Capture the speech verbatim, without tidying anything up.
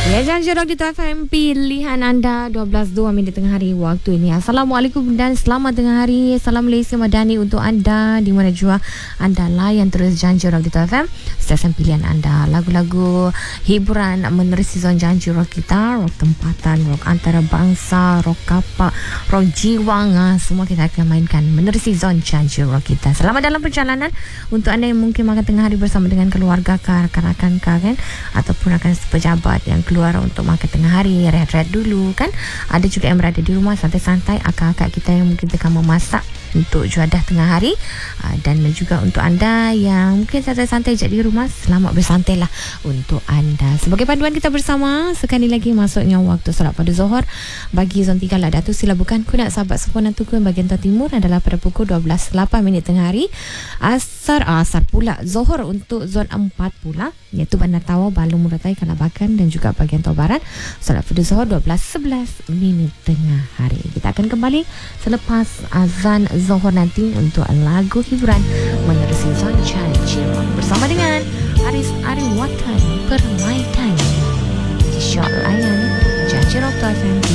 Ya, Janji Rock di T F M, pilihan anda dua belas dua minit tengah hari waktu ini. Assalamualaikum dan selamat tengah hari. Salam Malaysia Madani untuk anda di mana jua anda layan terus Janji Rock di T F M, stesen pilihan anda. Lagu-lagu hiburan menerusi zon Janji Rock kita, rock tempatan, rock antarabangsa, rock kapak, rock jiwang, semua kita akan mainkan menerusi zon Janji Rock kita. Selamat dalam perjalanan untuk anda yang mungkin makan tengah hari bersama dengan keluarga kah, rakan-rakan kah, kan, ataupun akan pejabat yang keluar untuk makan tengah hari, rehat-rehat dulu kan. Ada juga yang berada di rumah santai-santai, akak-akak kita yang mungkin tengah memasak untuk juadah tengah hari. Dan juga untuk anda yang mungkin santai-santai je di rumah, selamat bersantai lah untuk anda. Sebagai panduan kita bersama, sekali lagi masuknya waktu solat pada Zohor bagi zon tiga lah Datuk Silabukan Kunak Sahabat Sempurna Tukun bahagian Tuan Timur adalah pada pukul dua belas lapan minit tengah hari. Asar asar pula Zohor untuk zon empat pula, iaitu Bandar Tawau, Balung Muratai, Kalabakan dan juga bahagian Tawau Barat. Solat pada Zohor dua belas sebelas minit tengah hari. Kita akan kembali selepas azan Zohor nanti untuk lagu hiburan menerusi zon Janji Rock bersama dengan Haris Ariwatan Permaitan. Syok layan Janji Rock T F M.